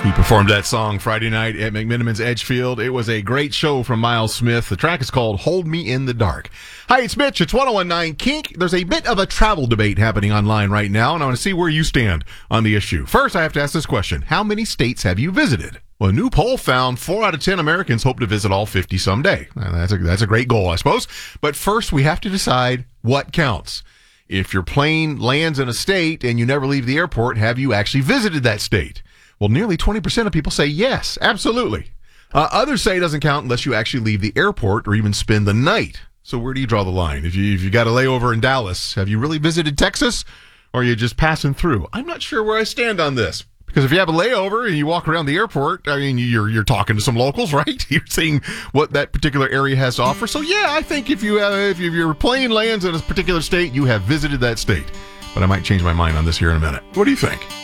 He performed that song Friday night at McMenamins Edgefield. It was a great show from Miles Smith. The track is called Hold Me in the Dark. Hi, it's Mitch. It's 1019 Kink. There's a bit of a travel debate happening online right now, and I want to see where you stand on the issue. First, I have to ask this question. How many states have you visited? Well, a new poll found 4 out of 10 Americans hope to visit all 50 someday. That's a great goal, I suppose. But first, we have to decide what counts. If your plane lands in a state and you never leave the airport, have you actually visited that state? Well, nearly 20% of people say yes, absolutely. Others say it doesn't count unless you actually leave the airport or even spend the night. So where do you draw the line? If you got a layover in Dallas, have you really visited Texas, or are you just passing through? I'm not sure where I stand on this. Because if you have a layover and you walk around the airport, I mean, you're talking to some locals, right? You're seeing what that particular area has to offer. So yeah, I think if your plane lands in a particular state, you have visited that state. But I might change my mind on this here in a minute. What do you think?